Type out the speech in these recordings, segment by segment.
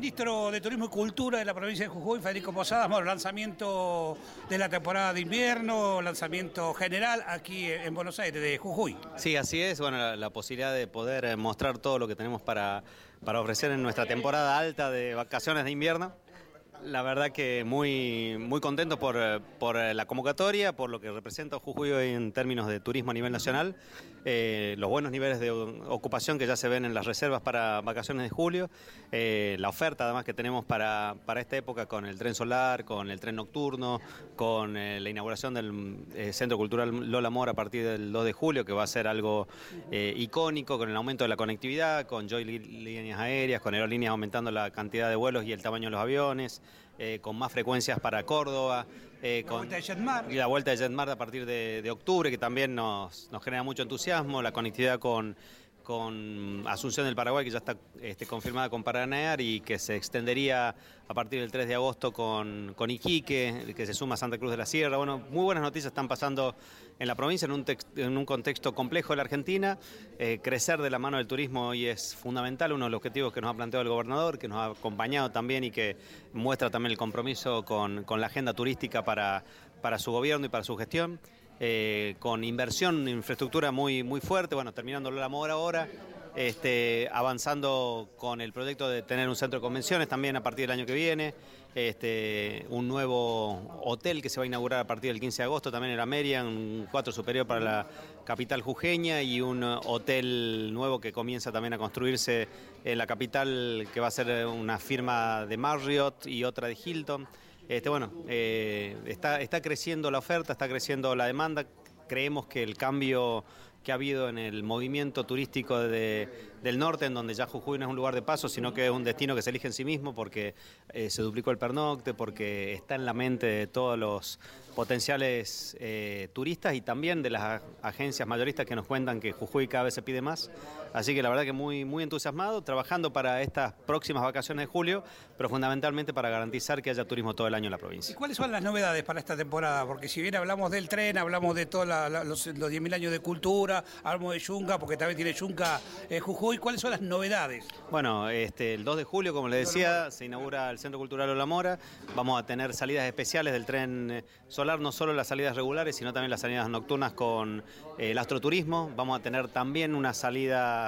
Ministro de Turismo y Cultura de la provincia de Jujuy, Federico Posadas, bueno, lanzamiento de la temporada de invierno, lanzamiento general aquí en Buenos Aires, de Jujuy. Sí, así es, bueno, la posibilidad de poder mostrar todo lo que tenemos para ofrecer en nuestra temporada alta de vacaciones de invierno. La verdad que muy contento por la convocatoria, por lo que representa Jujuy hoy en términos de turismo a nivel nacional, los buenos niveles de ocupación que ya se ven en las reservas para vacaciones de julio, la oferta además que tenemos para esta época con el tren solar, con el tren nocturno, con la inauguración del Centro Cultural Lola Mora a partir del 2 de julio, que va a ser algo icónico, con el aumento de la conectividad, con Joy líneas aéreas, con aerolíneas aumentando la cantidad de vuelos y el tamaño de los aviones, con más frecuencias para Córdoba, con la vuelta de JetMar a partir de octubre, que también nos genera mucho entusiasmo, la conectividad con Asunción del Paraguay, que ya está confirmada con Paranair y que se extendería a partir del 3 de agosto con Iquique, que se suma a Santa Cruz de la Sierra. Bueno, muy buenas noticias están pasando en la provincia, en un contexto complejo de la Argentina. Crecer de la mano del turismo hoy es fundamental, uno de los objetivos que nos ha planteado el gobernador, que nos ha acompañado también y que muestra también el compromiso con la agenda turística para su gobierno y para su gestión. Con inversión en infraestructura muy fuerte, bueno, terminando la Mora ahora, avanzando con el proyecto de tener un centro de convenciones también a partir del año que viene, un nuevo hotel que se va a inaugurar a partir del 15 de agosto también en la Merian, un 4 superior para la capital jujeña y un hotel nuevo que comienza también a construirse en la capital, que va a ser una firma de Marriott y otra de Hilton. Está creciendo la oferta, está creciendo la demanda. Creemos que el cambio que ha habido en el movimiento turístico del norte, en donde ya Jujuy no es un lugar de paso, sino que es un destino que se elige en sí mismo porque se duplicó el pernocte, porque está en la mente de todos los potenciales turistas y también de las agencias mayoristas que nos cuentan que Jujuy cada vez se pide más. Así que la verdad que muy entusiasmado, trabajando para estas próximas vacaciones de julio, pero fundamentalmente para garantizar que haya turismo todo el año en la provincia. ¿Y cuáles son las novedades para esta temporada? Porque si bien hablamos del tren, hablamos de todos los 10.000 años de cultura, hablamos de Yunga, porque también tiene Yunga Jujuy. ¿Cuáles son las novedades? Bueno, el 2 de julio, como les decía, se inaugura el Centro Cultural Lola Mora. Vamos a tener salidas especiales del tren solar, no solo las salidas regulares, sino también las salidas nocturnas con el astroturismo. Vamos a tener también una salida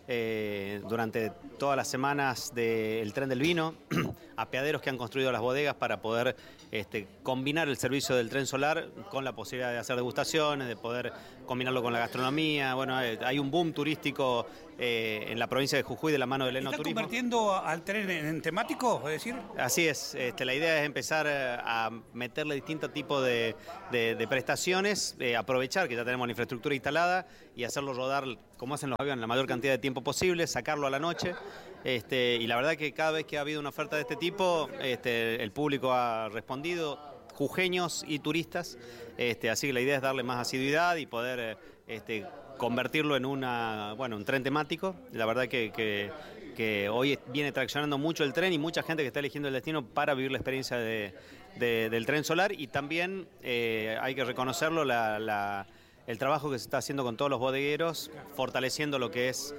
durante todas las semanas del tren del vino, apeaderos que han construido las bodegas para poder combinar el servicio del tren solar con la posibilidad de hacer degustaciones, de poder combinarlo con la gastronomía. Bueno, hay un boom turístico en la provincia de Jujuy de la mano del enoturismo. ¿Están convirtiendo al tren en temático, es decir? Así es, la idea es empezar a meterle distintos tipos de prestaciones, aprovechar que ya tenemos la infraestructura instalada y hacerlo rodar como hacen los aviones la mayor cantidad de tiempo posible, sacarlo a la noche. Y la verdad que cada vez que ha habido una oferta de este tipo, el público ha respondido, jujeños y turistas, así que la idea es darle más asiduidad y poder convertirlo en un tren temático. La verdad que hoy viene traccionando mucho el tren y mucha gente que está eligiendo el destino para vivir la experiencia del tren solar, y también hay que reconocerlo, el trabajo que se está haciendo con todos los bodegueros, fortaleciendo lo que es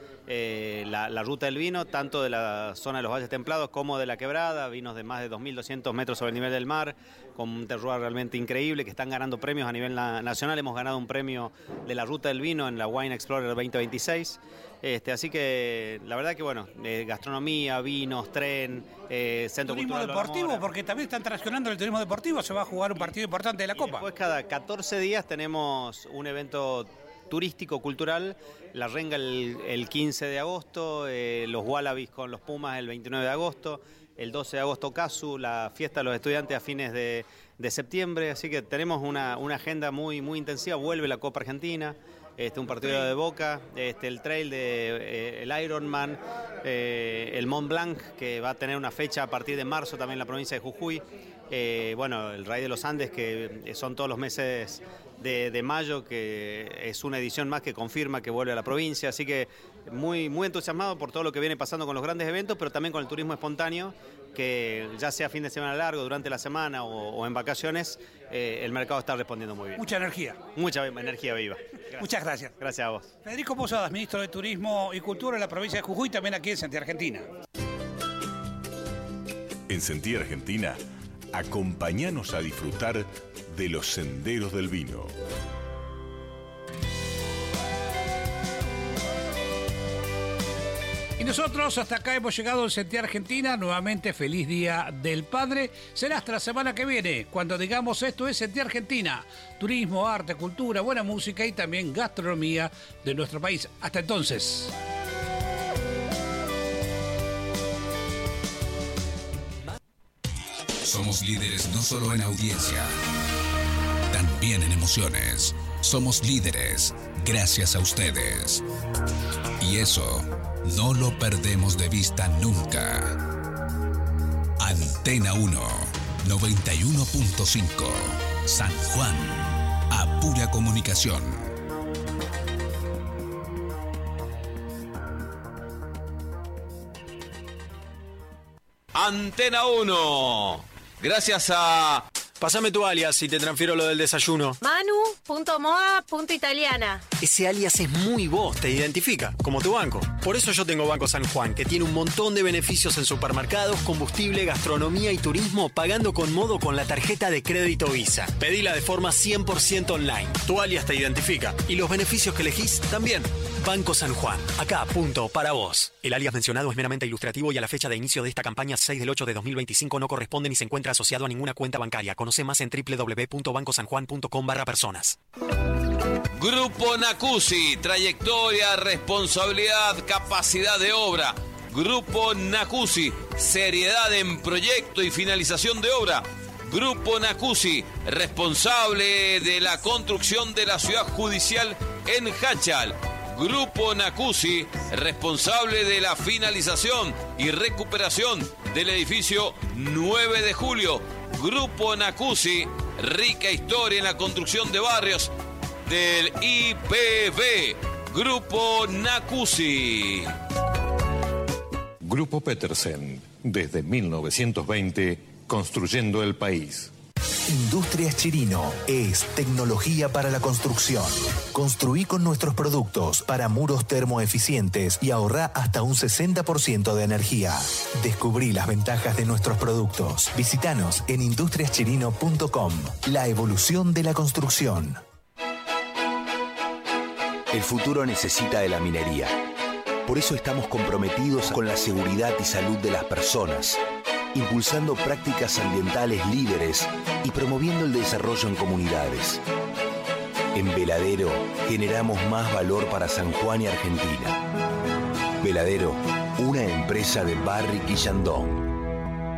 la ruta del vino, tanto de la zona de los valles templados como de la quebrada, vinos de más de 2.200 metros sobre el nivel del mar, con un terroir realmente increíble, que están ganando premios a nivel nacional. Hemos ganado un premio de la ruta del vino en la Wine Explorer 2026. Así que la verdad que gastronomía, vinos, tren, centro turismo cultural deportivo, porque también están traccionando el turismo deportivo, se va a jugar un partido importante de la Copa. Después cada 14 días tenemos un evento turístico, cultural, la Renga el 15 de agosto, los Wallabies con los Pumas el 29 de agosto, el 12 de agosto Casu, la fiesta de los estudiantes a fines de septiembre, así que tenemos una agenda muy intensiva. Vuelve la Copa Argentina, un partido de Boca, el trail el Ironman, el Mont Blanc, que va a tener una fecha a partir de marzo también en la provincia de Jujuy, el Raíz de los Andes, que son todos los meses de mayo, que es una edición más que confirma que vuelve a la provincia, así que muy entusiasmado por todo lo que viene pasando con los grandes eventos, pero también con el turismo espontáneo, que ya sea fin de semana largo, durante la semana o en vacaciones, el mercado está respondiendo muy bien. Mucha energía. Mucha energía viva. Gracias. Muchas gracias. Gracias a vos. Federico Posadas, ministro de Turismo y Cultura de la provincia de Jujuy, también aquí en Santiago, Argentina. En Sentí Argentina, acompáñanos a disfrutar de los senderos del vino. Y nosotros hasta acá hemos llegado en Sentí Argentina. Nuevamente, feliz Día del Padre. Será hasta la semana que viene, cuando digamos esto es Sentí Argentina. Turismo, arte, cultura, buena música y también gastronomía de nuestro país. Hasta entonces. Somos líderes no solo en audiencia, también en emociones. Somos líderes gracias a ustedes. Y eso no lo perdemos de vista nunca. Antena 1, 91.5, San Juan, a pura comunicación. Antena 1. Gracias a... Pásame tu alias y te transfiero lo del desayuno. Manu.moda.italiana. Ese alias es muy vos, te identifica, como tu banco. Por eso yo tengo Banco San Juan, que tiene un montón de beneficios en supermercados, combustible, gastronomía y turismo, pagando con modo con la tarjeta de crédito Visa. Pedila de forma 100% online. Tu alias te identifica. Y los beneficios que elegís también. Banco San Juan. Acá, punto, para vos. El alias mencionado es meramente ilustrativo y a la fecha de inicio de esta campaña 6/8/2025 no corresponde ni se encuentra asociado a ninguna cuenta bancaria. Conoce más en www.bancosanjuan.com/personas. Grupo Nacusi, trayectoria, responsabilidad, capacidad de obra. Grupo Nacusi, seriedad en proyecto y finalización de obra. Grupo Nacusi, responsable de la construcción de la ciudad judicial en Hachal. Grupo Nacusi, responsable de la finalización y recuperación del edificio 9 de julio. Grupo Nacusi, rica historia en la construcción de barrios del IPB. Grupo Nacusi. Grupo Petersen, desde 1920, construyendo el país. Industrias Chirino es tecnología para la construcción. Construí con nuestros productos para muros termoeficientes y ahorrá hasta un 60% de energía. Descubrí las ventajas de nuestros productos. Visítanos en industriaschirino.com. La evolución de la construcción. El futuro necesita de la minería. Por eso estamos comprometidos con la seguridad y salud de las personas, impulsando prácticas ambientales líderes y promoviendo el desarrollo en comunidades. En Veladero generamos más valor para San Juan y Argentina. Veladero, una empresa de Barrick y Yandón.